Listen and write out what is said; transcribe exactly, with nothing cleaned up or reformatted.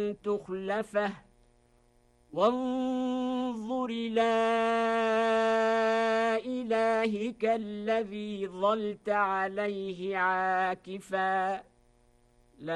تخلفه وانظر إلى إلهك الذي ظلت عليه عاكفاً